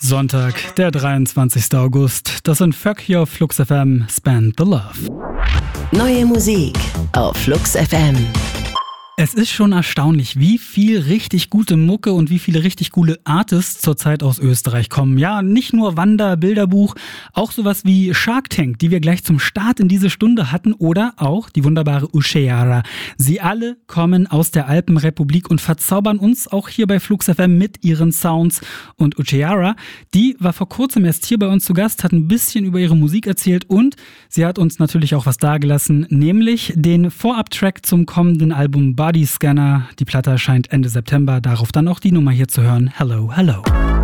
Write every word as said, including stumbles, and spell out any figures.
Sonntag, der dreiundzwanzigster August. Das sind Fuck hier auf Flux F M, Spend the Love. Neue Musik auf Flux F M. Es ist schon erstaunlich, wie viel richtig gute Mucke und wie viele richtig coole Artists zurzeit aus Österreich kommen. Ja, nicht nur Wander, Bilderbuch, auch sowas wie Shark Tank, die wir gleich zum Start in diese Stunde hatten, oder auch die wunderbare Ucheara. Sie alle kommen aus der Alpenrepublik und verzaubern uns auch hier bei Flux F M mit ihren Sounds. Und Ucheara, die war vor kurzem erst hier bei uns zu Gast, hat ein bisschen über ihre Musik erzählt und sie hat uns natürlich auch was dagelassen, nämlich den Vorab-Track zum kommenden Album Body Scanner. Die Platte erscheint Ende September, darauf dann auch die Nummer hier zu hören. Hello, hello.